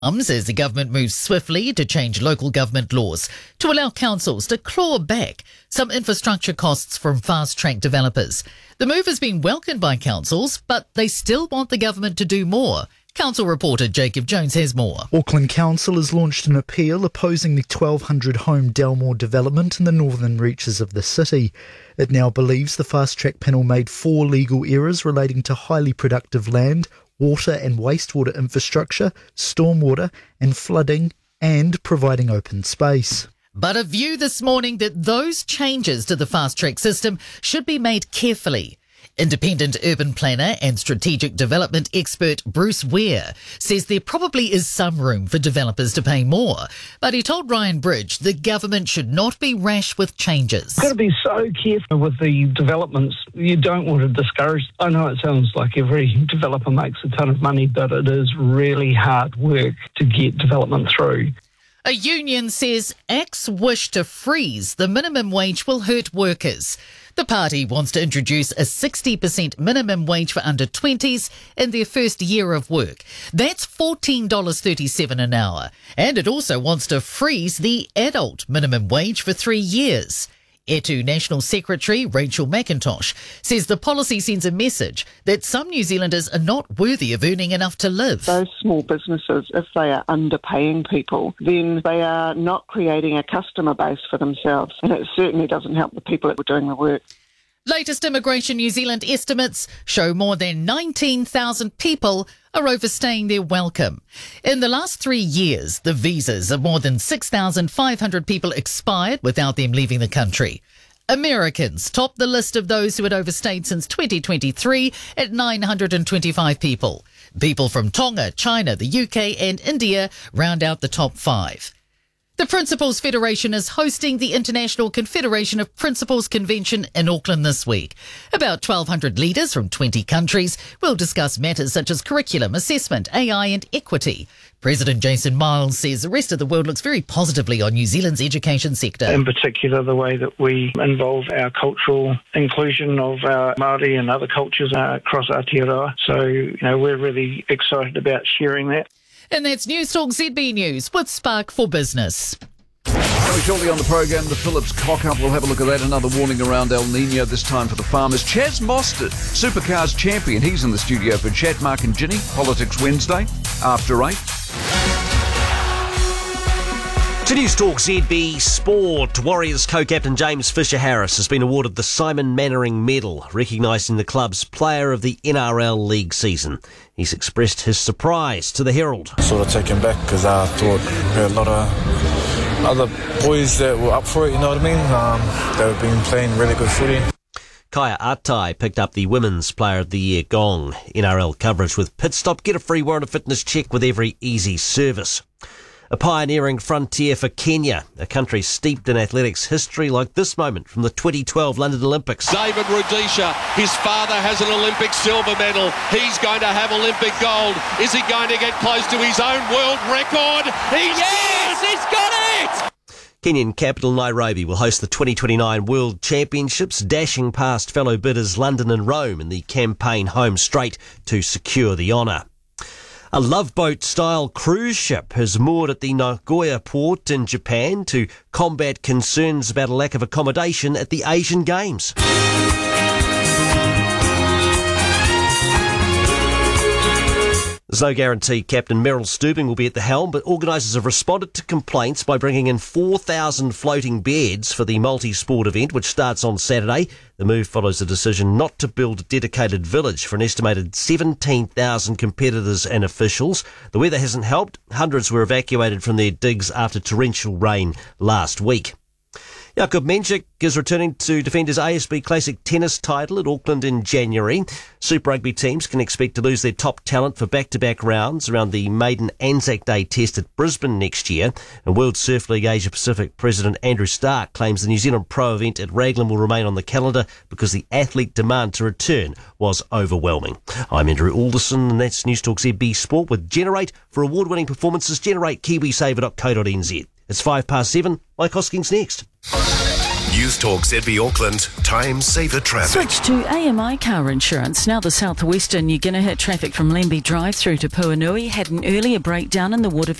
As the government moves swiftly to change local government laws to allow councils to claw back some infrastructure costs from fast-track developers. The move has been welcomed by councils, but they still want the government to do more. Council reporter Jacob Jones has more. Auckland Council has launched an appeal opposing the 1,200-home Delmore development in the northern reaches of the city. It now believes the fast-track panel made 4 legal errors relating to highly productive land, water and wastewater infrastructure, stormwater and flooding, and providing open space. But a view this morning that those changes to the fast-track system should be made carefully. Independent urban planner and strategic development expert Bruce Ware says there probably is some room for developers to pay more, but he told Ryan Bridge the government should not be rash with changes. You've got to be so careful with the developments. You don't want to discourage. I know it sounds like every developer makes a ton of money, but it is really hard work to get development through. A union says ACT's wish to freeze the minimum wage will hurt workers. The party wants to introduce a 60% minimum wage for under 20s in their first year of work. That's $14.37 an hour. And it also wants to freeze the adult minimum wage for 3 years. ETU National Secretary Rachel McIntosh says the policy sends a message that some New Zealanders are not worthy of earning enough to live. Those small businesses, if they are underpaying people, then they are not creating a customer base for themselves. And it certainly doesn't help the people that were doing the work. Latest Immigration New Zealand estimates show more than 19,000 people are overstaying their welcome. In the last 3 years, the visas of more than 6,500 people expired without them leaving the country. Americans topped the list of those who had overstayed since 2023 at 925 people. People from Tonga, China, the UK and India round out the top 5. The Principals Federation is hosting the International Confederation of Principals Convention in Auckland this week. About 1,200 leaders from 20 countries will discuss matters such as curriculum, assessment, AI and equity. President Jason Miles says the rest of the world looks very positively on New Zealand's education sector. In particular, the way that we involve our cultural inclusion of our Māori and other cultures across Aotearoa. So, we're really excited about sharing that. And that's News Talk ZB News with Spark for Business. Coming shortly on the program, the Phillips cock-up. We'll have a look at that. Another warning around El Nino, this time for the farmers. Chaz Mostert, Supercars champion. He's in the studio for chat. Mark and Ginny, Politics Wednesday, after 8. To News Talk ZB Sport, Warriors co-captain James Fisher-Harris has been awarded the Simon Mannering Medal, recognising the club's player of the NRL League season. He's expressed his surprise to the Herald. Sort of taken back because I thought there were a lot of other boys that were up for it, you know what I mean? They've been playing really good footy. Kaya Atai picked up the Women's Player of the Year gong. NRL coverage with Pit Stop. Get a free warrant of fitness check with every easy service. A pioneering frontier for Kenya, a country steeped in athletics history like this moment from the 2012 London Olympics. David Rudisha, his father has an Olympic silver medal. He's going to have Olympic gold. Is he going to get close to his own world record? He's got it! Kenyan capital Nairobi will host the 2029 World Championships, dashing past fellow bidders London and Rome in the campaign home straight to secure the honour. A Love Boat-style cruise ship has moored at the Nagoya port in Japan to combat concerns about a lack of accommodation at the Asian Games. There's no guarantee Captain Meryl Stubing will be at the helm, but organisers have responded to complaints by bringing in 4,000 floating beds for the multi-sport event, which starts on Saturday. The move follows a decision not to build a dedicated village for an estimated 17,000 competitors and officials. The weather hasn't helped. Hundreds were evacuated from their digs after torrential rain last week. Jakub Menchik is returning to defend his ASB Classic tennis title at Auckland in January. Super Rugby teams can expect to lose their top talent for back-to-back rounds around the maiden Anzac Day test at Brisbane next year. And World Surf League Asia Pacific President Andrew Stark claims the New Zealand Pro event at Raglan will remain on the calendar because the athlete demand to return was overwhelming. I'm Andrew Alderson, and that's News Talk ZB Sport with Generate. For award-winning performances, generate kiwisaver.co.nz. It's 7:05. Mike Hoskins next. News Talk ZB Auckland, time saver traffic. Switch to AMI car insurance. Now the southwestern, you're going to hit traffic from Lemby Drive through to Puanui. Had an earlier breakdown in the Water